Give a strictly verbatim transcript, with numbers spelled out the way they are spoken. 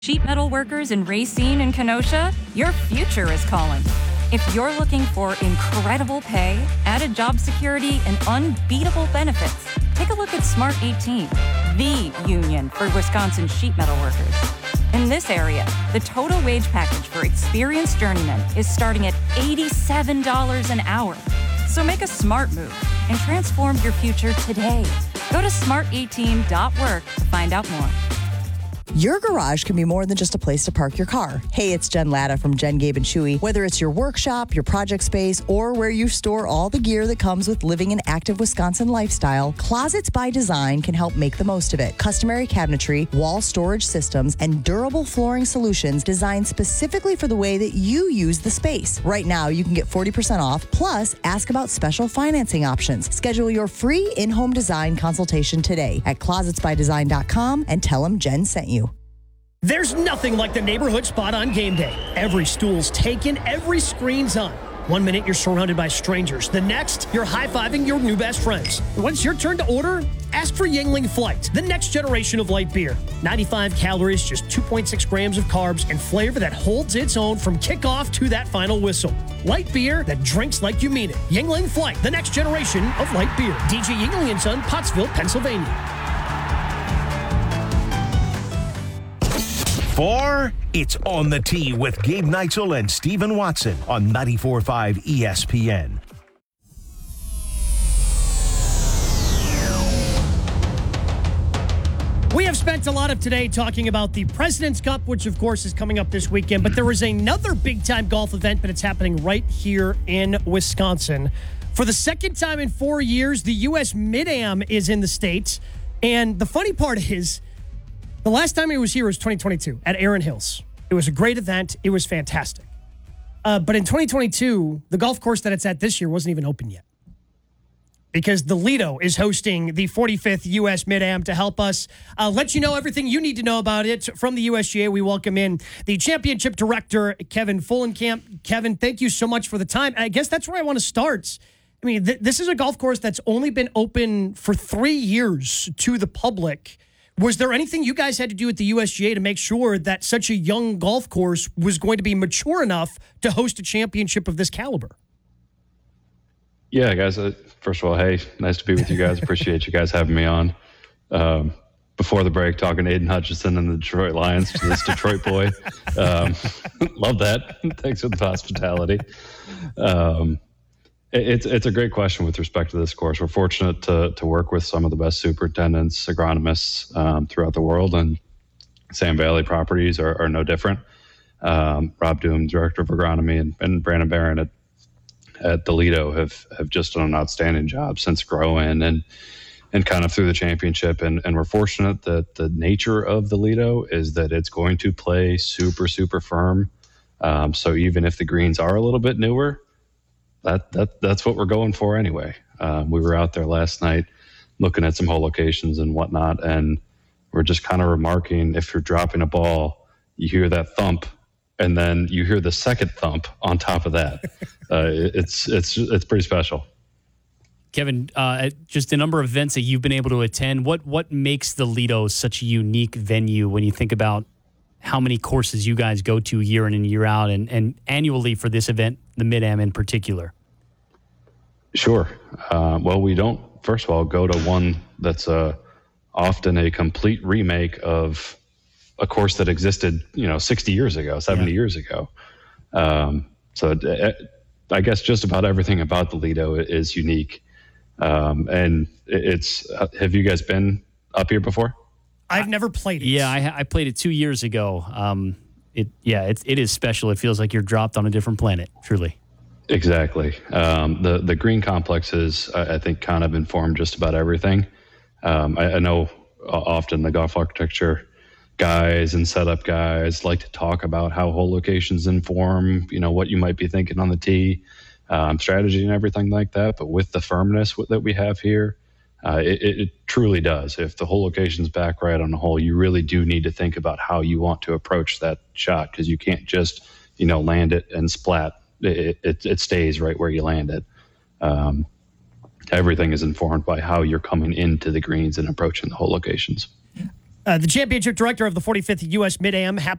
Sheet metal workers in Racine and Kenosha, your future is calling. If you're looking for incredible pay, added job security, and unbeatable benefits, take a look at Smart eighteen, the union for Wisconsin sheet metal workers. In this area, the total wage package for experienced journeymen is starting at eighty-seven dollars an hour. So make a smart move and transform your future today. Go to smart eighteen dot work to find out more. Your garage can be more than just a place to park your car. Hey, it's Jen Latta from Jen, Gabe, and Chewy. Whether it's your workshop, your project space, or where you store all the gear that comes with living an active Wisconsin lifestyle, Closets by Design can help make the most of it. Customary cabinetry, wall storage systems, and durable flooring solutions designed specifically for the way that you use the space. Right now, you can get forty percent off, plus ask about special financing options. Schedule your free in-home design consultation today at closets by design dot com and tell them Jen sent you. There's nothing like the neighborhood spot on game day. Every stool's taken, every screen's on. One minute you're surrounded by strangers. The next, you're high-fiving your new best friends. When it's your turn to order, ask for Yuengling Flight, the next generation of light beer. ninety-five calories, just two point six grams of carbs, and flavor that holds its own from kickoff to that final whistle. Light beer that drinks like you mean it. Yuengling Flight, the next generation of light beer. D J Yuengling and Son, Pottsville, Pennsylvania. Four, it's On the Tee with Gabe Neitzel and Stephen Watson on ninety-four point five E S P N. We have spent a lot of today talking about the President's Cup, which of course is coming up this weekend, but there is another big-time golf event, but it's happening right here in Wisconsin. For the second time in four years, the U S Mid-Am is in the States, and the funny part is, the last time he was here was twenty twenty-two at Erin Hills. It was a great event. It was fantastic. Uh, but in twenty twenty-two, the golf course that it's at this year wasn't even open yet, because the Lido is hosting the forty-fifth U S Mid-Am to help us uh, let you know everything you need to know about it. From the U S G A, we welcome in the championship director, Kevin Fullenkamp. Kevin, thank you so much for the time. I guess that's where I want to start. I mean, th- this is a golf course that's only been open for three years to the public. Was there anything you guys had to do at the U S G A to make sure that such a young golf course was going to be mature enough to host a championship of this caliber? Yeah, guys, uh, first of all, hey, nice to be with you guys. Appreciate you guys having me on. Um, before the break, talking to Aiden Hutchinson and the Detroit Lions to this Detroit boy. Um, love that. Thanks for the hospitality. Um, it, it's it's a great question with respect to this course. We're fortunate to to work with some of the best superintendents, agronomists um, throughout the world, and Sam Valley Properties are, are no different. Um, Rob Doom, Director of Agronomy, and, and Brandon Barron at at the Lido have, have just done an outstanding job since growing and and kind of through the championship. And, and we're fortunate that the nature of the Lido is that it's going to play super, super firm. Um, so even if the greens are a little bit newer, that that that's what we're going for anyway. Um, we were out there last night looking at some hole locations and whatnot, and we're just kind of remarking, if you're dropping a ball, you hear that thump, and then you hear the second thump on top of that. uh, it's it's it's pretty special. Kevin, uh, just the number of events that you've been able to attend, what what makes the Lido such a unique venue when you think about how many courses you guys go to year in and year out, and, and annually for this event, the Mid-Am in particular? Sure. Uh, well, we don't, first of all, go to one that's uh, often a complete remake of a course that existed, you know, sixty years ago, seventy yeah. years ago. Um, so uh, I guess just about everything about the Lido is unique. Um, and it's, uh, have you guys been up here before? I've never played it. Yeah, I, I played it two years ago. Um, it yeah, it, it is special. It feels like you're dropped on a different planet, truly. Exactly. Um, the the green complexes, I, I think, kind of inform just about everything. Um, I, I know often the golf architecture guys and setup guys like to talk about how hole locations inform, you know, what you might be thinking on the tee, um, strategy and everything like that. But with the firmness that we have here, Uh, it, it truly does. If the whole location's back right on the hole, you really do need to think about how you want to approach that shot, because you can't just, you know, land it and splat. It, it, it stays right where you land it. Um, everything is informed by how you're coming into the greens and approaching the hole locations. Uh, the championship director of the forty-fifth U S Mid-Am happened